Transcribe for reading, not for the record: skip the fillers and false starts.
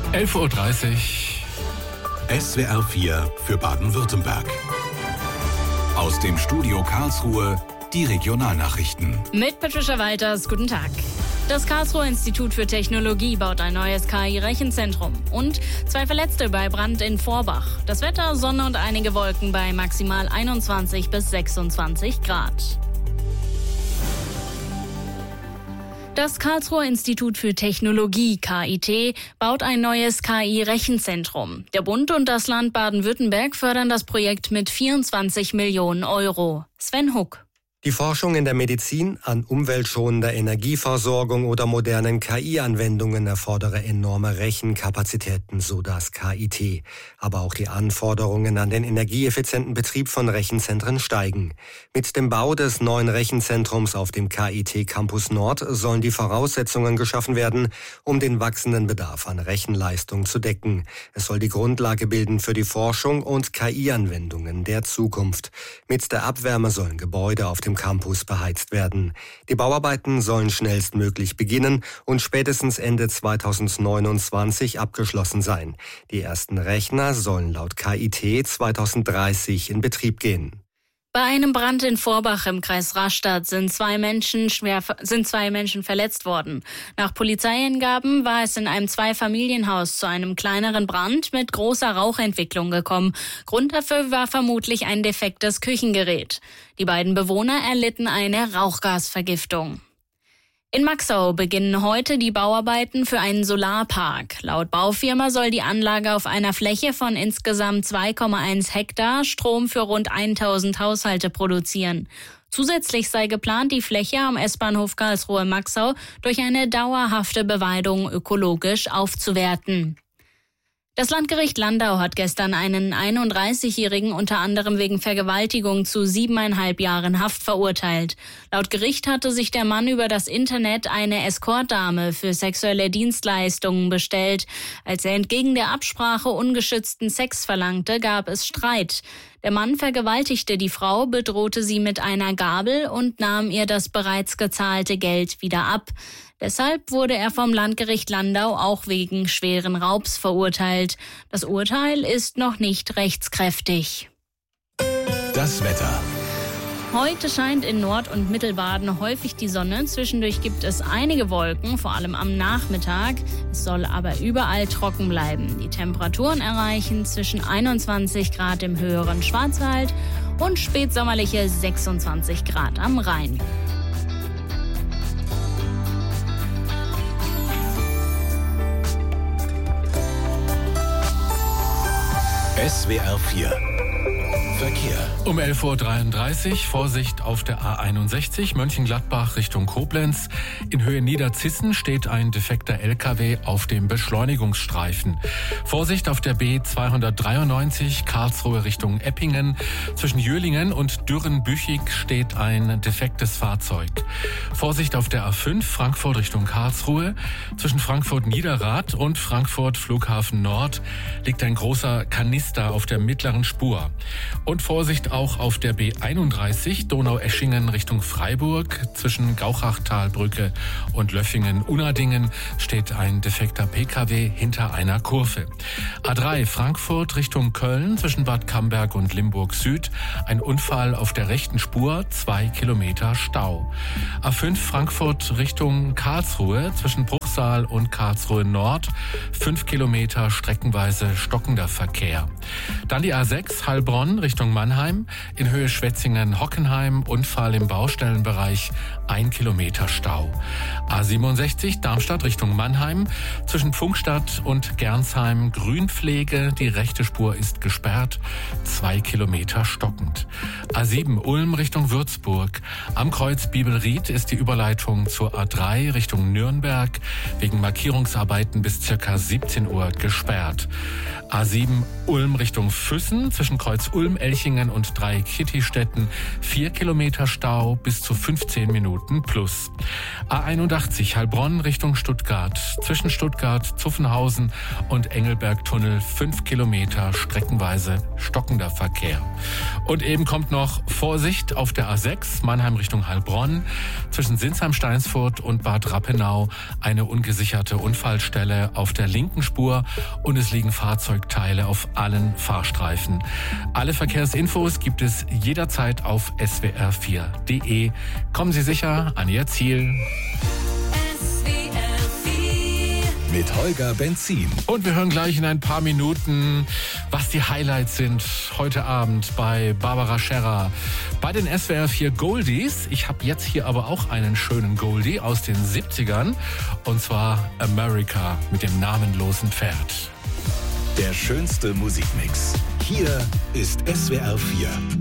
11:30 Uhr. SWR 4 für Baden-Württemberg. Aus dem Studio Karlsruhe die Regionalnachrichten. Mit Patricia Walters, guten Tag. Das Karlsruher Institut für Technologie baut ein neues KI-Rechenzentrum. Und 2 Verletzte bei Brand in Vorbach. Das Wetter, Sonne und einige Wolken bei maximal 21 bis 26 Grad. Das Karlsruher Institut für Technologie, KIT, baut ein neues KI-Rechenzentrum. Der Bund und das Land Baden-Württemberg fördern das Projekt mit 24 Millionen Euro. Sven Huck. Die Forschung in der Medizin an umweltschonender Energieversorgung oder modernen KI-Anwendungen erfordere enorme Rechenkapazitäten, so das KIT. Aber auch die Anforderungen an den energieeffizienten Betrieb von Rechenzentren steigen. Mit dem Bau des neuen Rechenzentrums auf dem KIT Campus Nord sollen die Voraussetzungen geschaffen werden, um den wachsenden Bedarf an Rechenleistung zu decken. Es soll die Grundlage bilden für die Forschung und KI-Anwendungen der Zukunft. Mit der Abwärme sollen Gebäude auf dem Campus beheizt werden. Die Bauarbeiten sollen schnellstmöglich beginnen und spätestens Ende 2029 abgeschlossen sein. Die ersten Rechner sollen laut KIT 2030 in Betrieb gehen. Bei einem Brand in Vorbach im Kreis Rastatt sind zwei Menschen verletzt worden. Nach Polizeiangaben war es in einem Zweifamilienhaus zu einem kleineren Brand mit großer Rauchentwicklung gekommen. Grund dafür war vermutlich ein defektes Küchengerät. Die beiden Bewohner erlitten eine Rauchgasvergiftung. In Maxau beginnen heute die Bauarbeiten für einen Solarpark. Laut Baufirma soll die Anlage auf einer Fläche von insgesamt 2,1 Hektar Strom für rund 1000 Haushalte produzieren. Zusätzlich sei geplant, die Fläche am S-Bahnhof Karlsruhe-Maxau durch eine dauerhafte Beweidung ökologisch aufzuwerten. Das Landgericht Landau hat gestern einen 31-Jährigen unter anderem wegen Vergewaltigung zu 7,5 Jahren Haft verurteilt. Laut Gericht hatte sich der Mann über das Internet eine Escortdame für sexuelle Dienstleistungen bestellt. Als er entgegen der Absprache ungeschützten Sex verlangte, gab es Streit. Der Mann vergewaltigte die Frau, bedrohte sie mit einer Gabel und nahm ihr das bereits gezahlte Geld wieder ab. Deshalb wurde er vom Landgericht Landau auch wegen schweren Raubs verurteilt. Das Urteil ist noch nicht rechtskräftig. Das Wetter. Heute scheint in Nord- und Mittelbaden häufig die Sonne. Zwischendurch gibt es einige Wolken, vor allem am Nachmittag. Es soll aber überall trocken bleiben. Die Temperaturen erreichen zwischen 21 Grad im höheren Schwarzwald und spätsommerliche 26 Grad am Rhein. SWR 4 Verkehr. Um 11:33 Uhr Vorsicht auf der A61 Mönchengladbach Richtung Koblenz. In Höhe Niederzissen steht ein defekter LKW auf dem Beschleunigungsstreifen. Vorsicht auf der B293 Karlsruhe Richtung Eppingen. Zwischen Jölingen und Dürrenbüchig steht ein defektes Fahrzeug. Vorsicht auf der A5 Frankfurt Richtung Karlsruhe. Zwischen Frankfurt Niederrad und Frankfurt Flughafen Nord liegt ein großer Kanister auf der mittleren Spur. Und Vorsicht auch auf der B31 Donaueschingen Richtung Freiburg. Zwischen Gauchachtalbrücke und Löffingen-Unadingen steht ein defekter Pkw hinter einer Kurve. A3 Frankfurt Richtung Köln zwischen Bad Camberg und Limburg Süd. Ein Unfall auf der rechten Spur, 2 Kilometer Stau. A5 Frankfurt Richtung Karlsruhe zwischen Bruchsal und Karlsruhe Nord. 5 Kilometer streckenweise stockender Verkehr. Dann die A6 Heilbronn Richtung Mannheim, in Höhe Schwetzingen-Hockenheim, Unfall im Baustellenbereich, 1 Kilometer Stau. A67 Darmstadt Richtung Mannheim, zwischen Pfungstadt und Gernsheim Grünpflege, die rechte Spur ist gesperrt, 2 Kilometer stockend. A7 Ulm Richtung Würzburg, am Kreuz Bibelried ist die Überleitung zur A3 Richtung Nürnberg, wegen Markierungsarbeiten bis ca. 17 Uhr gesperrt. A7 Ulm Richtung Füssen, zwischen Kreuz Ulm, Elchingen und Dreieck-Kittistetten 4 Kilometer Stau, bis zu 15 Minuten Minuten plus. A81 Heilbronn Richtung Stuttgart. Zwischen Stuttgart, Zuffenhausen und Engelbergtunnel 5 Kilometer streckenweise stockender Verkehr. Und eben kommt noch Vorsicht auf der A6 Mannheim Richtung Heilbronn. Zwischen Sinsheim-Steinsfurt und Bad Rappenau eine ungesicherte Unfallstelle auf der linken Spur und es liegen Fahrzeugteile auf allen Fahrstreifen. Alle Verkehrsinfos gibt es jederzeit auf swr4.de. Kommen Sie sicher an Ihr Ziel. Mit Holger Benzin. Und wir hören gleich in ein paar Minuten, was die Highlights sind heute Abend bei Barbara Scherrer. Bei den SWR4 Goldies. Ich habe jetzt hier aber auch einen schönen Goldie aus den 70ern. Und zwar America mit dem namenlosen Pferd. Der schönste Musikmix. Hier ist SWR4.